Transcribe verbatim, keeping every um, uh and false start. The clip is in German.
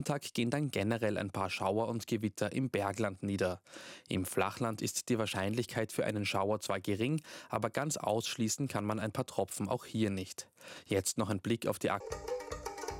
Tag gehen dann generell ein paar Schauer und Gewitter im Bergland nieder. Im Flachland ist die Wahrscheinlichkeit für einen Schauer zwar gering, aber ganz ausschließen kann man ein paar Tropfen auch hier nicht. Jetzt noch ein Blick auf die Ak